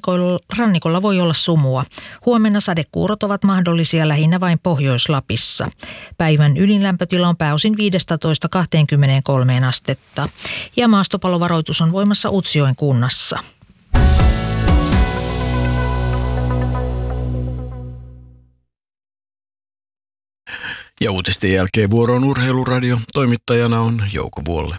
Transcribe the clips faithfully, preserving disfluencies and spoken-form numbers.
rannikolla, rannikolla voi olla sumua. Huomenna sadekuurot ovat mahdollisia lähinnä vain Pohjois-Lapissa. Päivän ylinlämpötila on pääosin viisitoista kaksikymmentäkolme astetta. Ja maastopallovaroitus on voimassa Utsjoen kunnassa. Ja uutisten jälkeen vuoroon Urheiluradio. Toimittajana on Jouko Vuolle.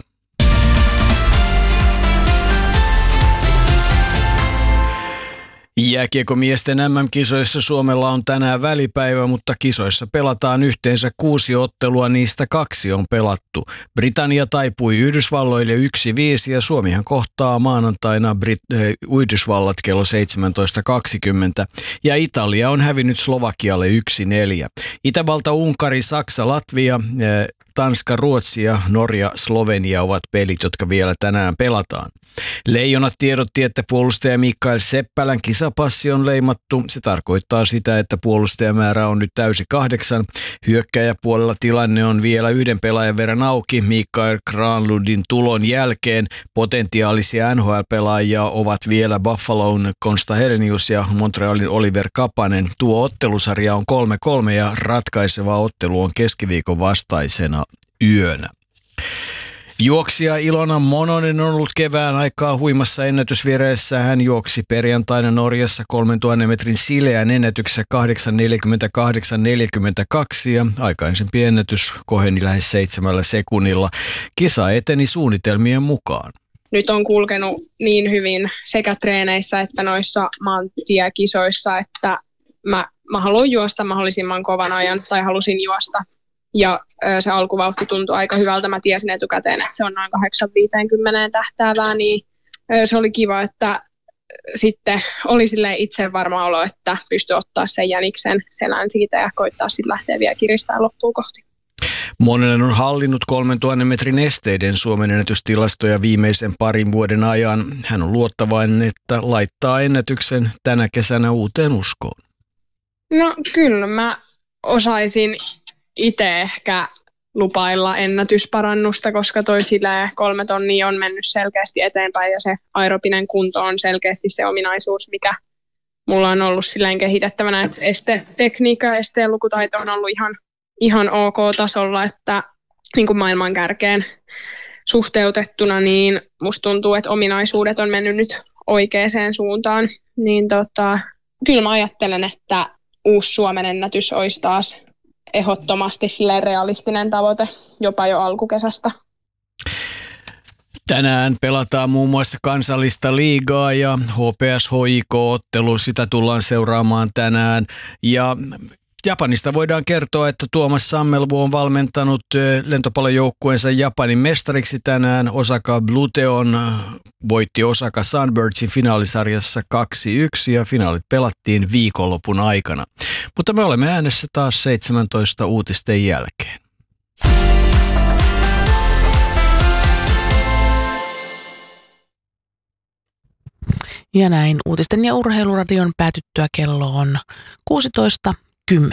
Jääkiekkomiesten M M-kisoissa Suomella on tänään välipäivä, mutta kisoissa pelataan yhteensä kuusi ottelua, niistä kaksi on pelattu. Britannia taipui Yhdysvalloille yksi viisi ja Suomihan kohtaa maanantaina Brit- äh, Yhdysvallat kello seitsemäntoista kaksikymmentä ja Italia on hävinnyt Slovakialle yksi neljä. Itävalta, Unkari, Saksa, Latvia, äh, Tanska, Ruotsi ja Norja, Slovenia ovat pelit, jotka vielä tänään pelataan. Leijonat tiedotti, että puolustaja Mikael Seppälän kisapassi on leimattu. Se tarkoittaa sitä, että puolustajamäärä on nyt täysi kahdeksan. Hyökkääjäpuolella tilanne on vielä yhden pelaajan verran auki. Mikael Granlundin tulon jälkeen potentiaalisia N H L-pelaajia ovat vielä Buffalon Konsta Helenius ja Montrealin Oliver Kapanen. Tuo ottelusarja on kolme kolme ja ratkaiseva ottelu on keskiviikon vastaisena yönä. Juoksija Ilona Mononen on ollut kevään aikaa huimassa ennätysvireessä. Hän juoksi perjantaina Norjassa kolmentuhannen metrin sileän ennätyksessä kahdeksan neljäkymmentäkahdeksan neljäkymmentäkaksi ja aikaisempi ennätys koheni lähes seitsemällä sekunnilla. Kisa eteni suunnitelmien mukaan. Nyt on kulkenut niin hyvin sekä treeneissä että noissa maantiekisoissa, että mä, mä haluan juosta mahdollisimman kovan ajan tai halusin juosta. Ja se alkuvauhti tuntui aika hyvältä. Mä tiesin etukäteen, että se on noin kahdeksan viisikymmentä tähtäävää, niin se oli kiva, että sitten oli silleen itse varma olo, että pystyi ottaa sen jäniksen selän siitä ja koittaa sitten lähteä vielä kiristää loppuun kohti. Monen on hallinnut kolmentuhannen metrin esteiden Suomen ennätystilastoja viimeisen parin vuoden ajan. Hän on luottavainen, että laittaa ennätyksen tänä kesänä uuteen uskoon. No kyllä mä osaisin itse ehkä lupailla ennätysparannusta, koska toi silleen kolme tonnia on mennyt selkeästi eteenpäin ja se aerobinen kunto on selkeästi se ominaisuus, mikä mulla on ollut silleen kehitettävänä. Estetekniikka ja esteen lukutaito on ollut ihan, ihan ok tasolla, että niin kuin maailman kärkeen suhteutettuna, niin musta tuntuu, että ominaisuudet on mennyt nyt oikeaan suuntaan. Niin tota, kyllä mä ajattelen, että uusi Suomen ennätys olisi taas ehdottomasti silleen realistinen tavoite jopa jo alkukesästä. Tänään pelataan muun muassa kansallista liigaa ja H P S H I K-ottelu, sitä tullaan seuraamaan tänään. Ja Japanista voidaan kertoa, että Tuomas Sammelvu on valmentanut lentopallojoukkueensa Japanin mestariksi tänään. Osaka Bluteon voitti Osaka Sunbirdsin finaalisarjassa kaksi yksi ja finaalit pelattiin viikonlopun aikana. Mutta me olemme äänessä taas seitsemäntoista uutisten jälkeen. Ja näin uutisten ja urheiluradion päätyttyä kello on kuusitoista.